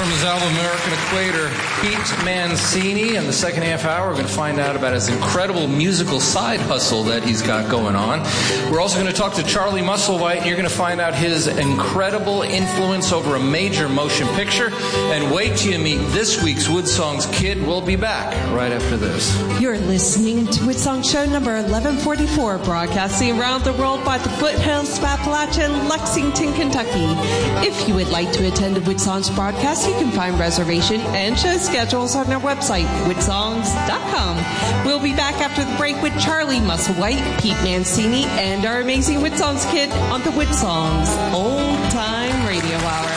from his album American Equator, Pete Mancini. In the second half hour, we're going to find out about his incredible musical side hustle that he's got going on. We're also going to talk to Charlie Musselwhite, and you're going to find out his incredible influence over a major motion picture. And wait till you meet this week's Woodsongs kid. We'll be back right after this. You're listening to Woodsong Show number 1144, broadcasting around the world by the foothills of Appalachia in Lexington, Kentucky. If you would like to attend a Woodsongs broadcast, you can find reservation and show schedules on our website, woodsongs.com. We'll be back after the break with Charlie Musselwhite, Pete Mancini, and our amazing Woodsongs kid on the Woodsongs Old Time Radio Hour.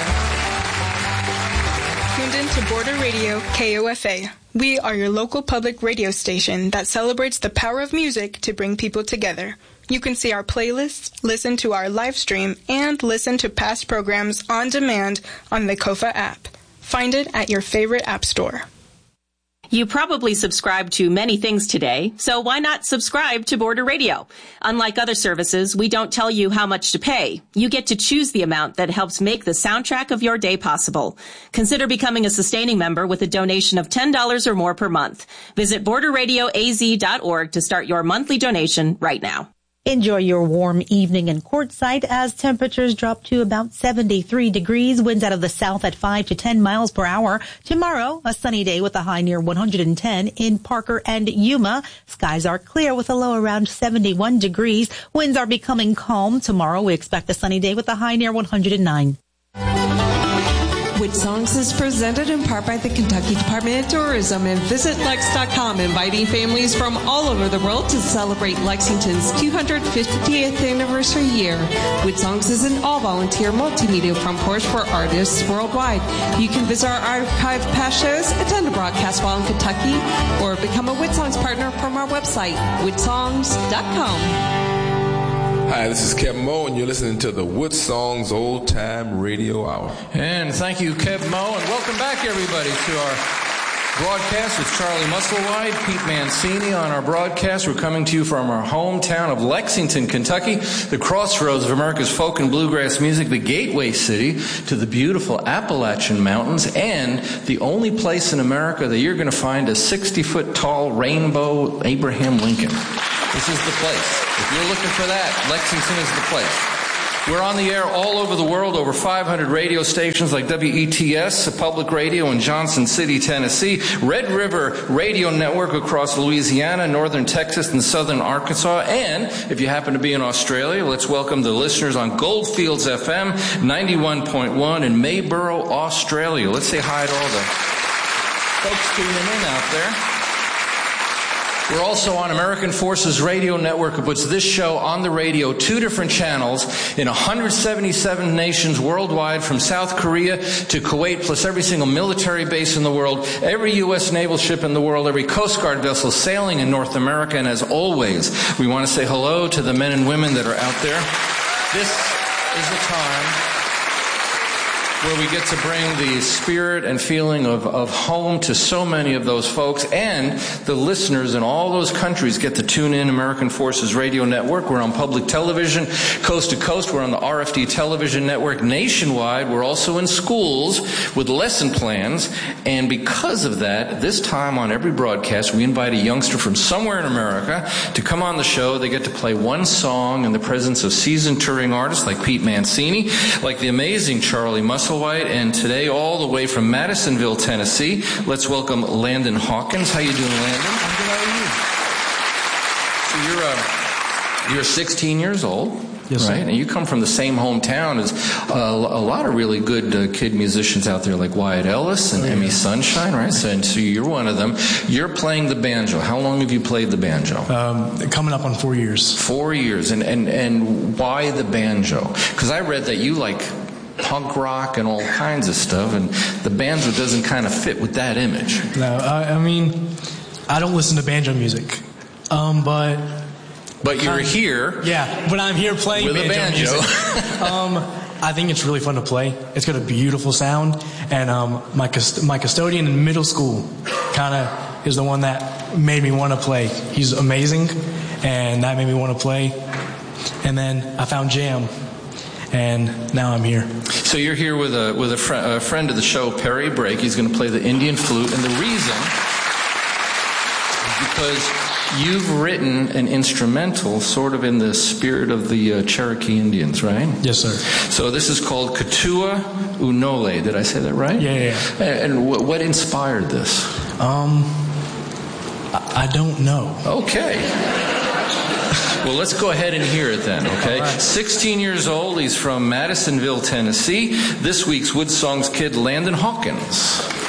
Tuned in to Border Radio, KOFA. We are your local public radio station that celebrates the power of music to bring people together. You can see our playlists, listen to our live stream, and listen to past programs on demand on the KOFA app. Find it at your favorite app store. You probably subscribe to many things today, so why not subscribe to Border Radio? Unlike other services, we don't tell you how much to pay. You get to choose the amount that helps make the soundtrack of your day possible. Consider becoming a sustaining member with a donation of $10 or more per month. Visit borderradioaz.org to start your monthly donation right now. Enjoy your warm evening in Quartzsite as temperatures drop to about 73 degrees, winds out of the south at 5 to 10 miles per hour. Tomorrow, a sunny day with a high near 110 in Parker and Yuma. Skies are clear with a low around 71 degrees. Winds are becoming calm. Tomorrow, we expect a sunny day with a high near 109. Woodsongs is presented in part by the Kentucky Department of Tourism and VisitLex.com, inviting families from all over the world to celebrate Lexington's 250th anniversary year. Woodsongs is an all-volunteer multimedia front porch for artists worldwide. You can visit our archive past shows, attend a broadcast while in Kentucky, or become a Woodsongs partner from our website, woodsongs.com. Hi, this is Kev Moe, and you're listening to the Woodsongs Old Time Radio Hour. And thank you, Kev Moe, and welcome back, everybody, to our broadcast with Charlie Musselwhite, Pete Mancini on our broadcast. We're coming to you from our hometown of Lexington, Kentucky, the crossroads of America's folk and bluegrass music, the gateway city to the beautiful Appalachian Mountains, and the only place in America that you're going to find a 60-foot tall rainbow Abraham Lincoln. This is the place. If you're looking for that, Lexington is the place. We're on the air all over the world, over 500 radio stations like WETS, Public Radio in Johnson City, Tennessee, Red River Radio Network across Louisiana, northern Texas, and southern Arkansas. And if you happen to be in Australia, let's welcome the listeners on Goldfields FM 91.1 in Mayborough, Australia. Let's say hi to all the folks tuning in out there. We're also on American Forces Radio Network, who puts this show on the radio, 2 different channels in 177 nations worldwide, from South Korea to Kuwait, plus every single military base in the world, every U.S. naval ship in the world, every Coast Guard vessel sailing in North America. And as always, we want to say hello to the men and women that are out there. This is the time where we get to bring the spirit and feeling of home to so many of those folks, and the listeners in all those countries get to tune in American Forces Radio Network. We're on public television, coast to coast. We're on the RFD television network nationwide. We're also in schools with lesson plans, and because of that, this time on every broadcast, we invite a youngster from somewhere in America to come on the show. They get to play one song in the presence of seasoned touring artists like Pete Mancini, like the amazing Charlie Musselwhite, and today all the way from Madisonville, Tennessee, let's welcome Landon Hawkins. How you doing, Landon? I'm good. How are you? So you're 16 years old, yes, right? Sir. And you come from the same hometown as a lot of really good kid musicians out there, like Wyatt Ellis and Emmy Sunshine, right? So you're one of them. You're playing the banjo. How long have you played the banjo? Coming up on 4 years. 4 years, and why the banjo? Because I read that you like punk rock and all kinds of stuff, and the banjo doesn't kind of fit with that image. No, I mean, I don't listen to banjo music, but you're here. Yeah, but I'm here playing with banjo a banjo. Music. I think it's really fun to play. It's got a beautiful sound, and my custodian in middle school kind of is the one that made me want to play. He's amazing, and that made me want to play. And then I found jam. and now I'm here. So you're here with a friend of the show, Perry Brake. He's going to play the Indian flute, and the reason is because you've written an instrumental sort of in the spirit of the Cherokee Indians, right? Yes, sir. So this is called Katua Unole. Did I say that right? Yeah. And what inspired this? I don't know. Okay. Well, let's go ahead and hear it then, okay? Right. 16 years old. He's from Madisonville, Tennessee. This week's Wood Songs kid, Landon Hawkins.